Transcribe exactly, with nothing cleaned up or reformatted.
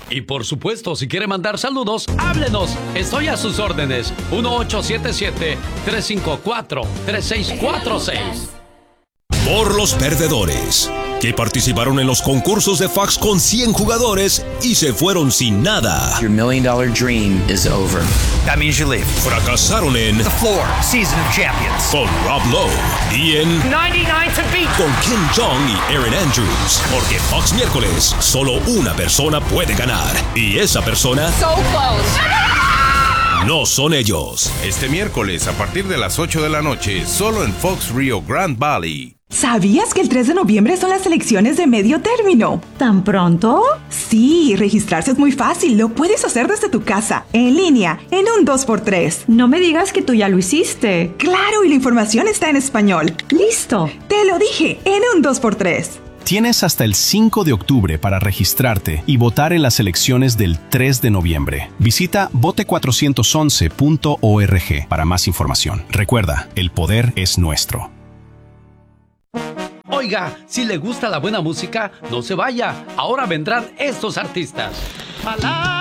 Y por supuesto, si quiere mandar saludos, háblenos. Estoy a sus órdenes. uno ocho siete siete, tres cinco cuatro, tres seis cuatro seis. Por los perdedores, que participaron en los concursos de fax con cien jugadores y se fueron sin nada. Your million dollar dream is over. That means you leave. Fracasaron en The Floor, Season of Champions. con Rob Lowe y en ninety-nine to beat. con Kim Jong y Erin Andrews. Porque Fox Miércoles, solo una persona puede ganar. Y esa persona So close. no son ellos. Este miércoles a partir de las ocho de la noche, solo en Fox Rio Grande Valley. ¿Sabías que el tres de noviembre son las elecciones de medio término? ¿Tan pronto? Sí, registrarse es muy fácil. Lo puedes hacer desde tu casa, en línea, en un dos por tres. No me digas que tú ya lo hiciste. Claro, y la información está en español. ¡Listo! Te lo dije, en un dos por tres. Tienes hasta el cinco de octubre para registrarte y votar en las elecciones del tres de noviembre. Visita vote cuatrocientos once punto org para más información. Recuerda, el poder es nuestro. Oiga, si le gusta la buena música, no se vaya. Ahora vendrán estos artistas.